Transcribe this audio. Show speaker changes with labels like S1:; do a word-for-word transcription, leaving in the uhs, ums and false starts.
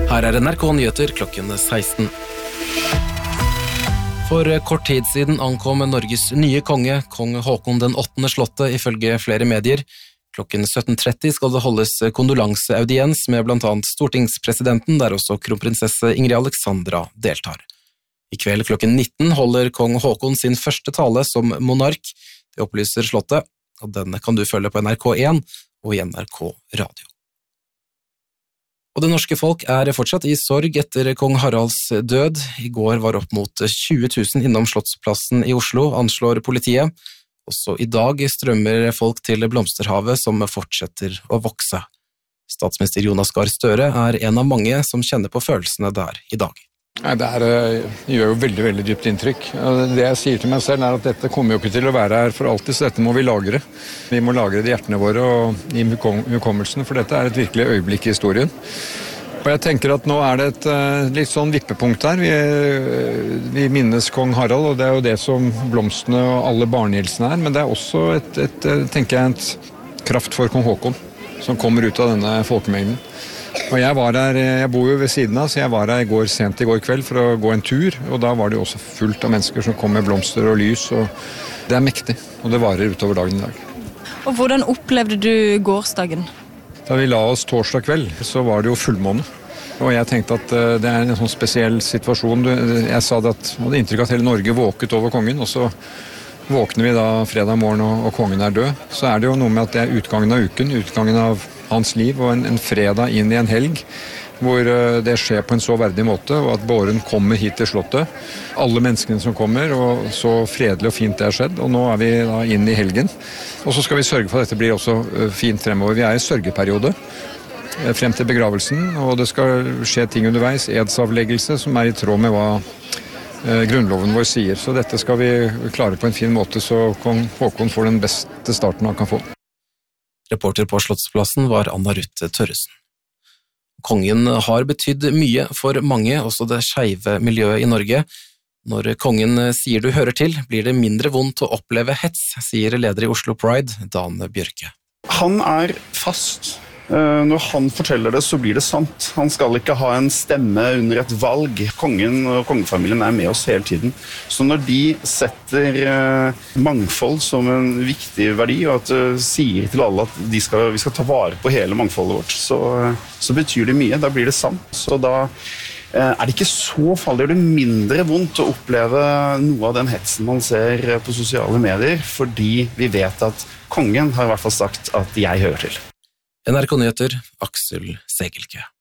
S1: Her er N R K Nyheter klokken seksten. For kort tid siden ankom Norges nye konge, kong Håkon den åttende slottet, ifølge flere medier. Klokken sytten tretti skal det holdes kondolanseaudiens med blant annet stortingspresidenten, der også kronprinsesse Ingrid Alexandra deltar. I kveld klokken nitten holder kong Håkon sin første tale som monark. Det opplyser slottet, og den kan du følge på N R K en og i N R K Radio. Og det norske folk er fortsatt i sorg etter kong Haralds død. I går var opp mot tjue tusen innom Slottsplassen i Oslo, anslår politiet. Også i dag strømmer folk til Blomsterhavet som fortsetter å vokse. Statsminister Jonas Gahr Støre er en av mange som kjenner på følelsene der i dag.
S2: Nei, det er, gjør jo veldig, veldig dypt inntrykk. Det jeg sier til meg selv er at dette kommer jo ikke til å være her for alltid, så dette må vi lagre. Vi må lagre det i hjertene våre og i hukommelsen, for dette er et virkelig øyeblikk i historien. Og jeg tenker at nå er det et litt sånn vippepunkt her. Vi, vi minnes kong Harald, og det er jo det som blomstene og alle barnehilsene er, men det er også et, et, tenker jeg, et kraft for kong Håkon, som kommer ut av denne folkemengden. Og jeg var her, jeg bor jo ved siden av, så jeg var her i går sent i går kveld for å gå en tur, og da var det jo også fullt av mennesker som kom med blomster og lys, og det er mektig, og det varer utover dagen i dag.
S3: Og hvordan opplevde du gårsdagen?
S2: Da vi la oss torsdag kveld, så var det jo fullmåne, og jeg tenkte at det er en sånn spesiell situasjon. Jeg sa det at jeg hadde inntrykk av at hele Norge våket over kongen, og så våkner vi da fredag morgen og, og kongen er død. Så er det jo noe med at det er utgangen av uken, utgangen av hans liv, og en, en fredag inn i en helg, hvor uh, det skjer på en så verdig måte, og at båren kommer hit til slottet. Alle menneskene som kommer, og så fredelig og fint det har skjedd, og nå er vi da inn i helgen. Og så skal vi sørge for at dette blir også uh, fint fremover. Vi er i sørgeperiode uh, frem til begravelsen, og det skal skje ting underveis, edsavleggelse, som er i tråd med hva uh, grunnloven vår sier. Så dette skal vi klare på en fin måte, så kong Håkon får den beste starten han kan få.
S1: Reporter på Slottsplassen var Anna Ruth Tørresen. Kongen har betydd mye for mange, også det skeive miljøet i Norge. Når kongen sier du hører til, blir det mindre vondt å oppleve hets, sier leder i Oslo Pride, Dan Bjørke.
S4: Han er fast. Når han forteller det, så blir det sant. Han skal ikke ha en stemme under et valg. Kongen og kongefamilien er med oss hele tiden. Så når de setter mangfold som en viktig verdi, og at de sier til alle at de skal, vi skal ta vare på hele mangfoldet vårt, så, så betyr det mye. Da blir det sant. Så da er det ikke så farlig, det er mindre vondt å oppleve noe av den hetsen man ser på sosiale medier, fordi vi vet at kongen har i hvert fall sagt at jeg hører til.
S1: N R K Nyheter, Aksel Segelke.